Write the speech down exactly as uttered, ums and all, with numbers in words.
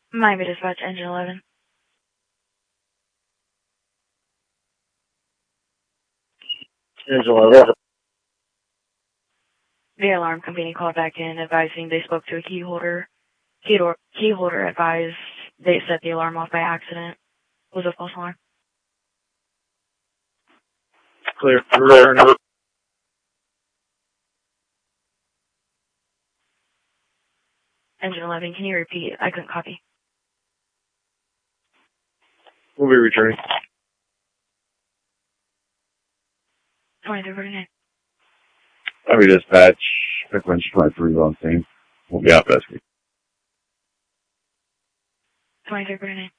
Miami Dispatch, Engine eleven. Engine eleven. The alarm company called back in advising they spoke to a key holder. Key, door, key holder advised they set the alarm off by accident. Was a false alarm. Clear. Clear. Engine eleven, can you repeat? I couldn't copy. We'll be returning. twenty-three forty-nine. Miami Dispatch, Picklench twenty-three on scene. We'll be out this week. twenty-three forty-nine.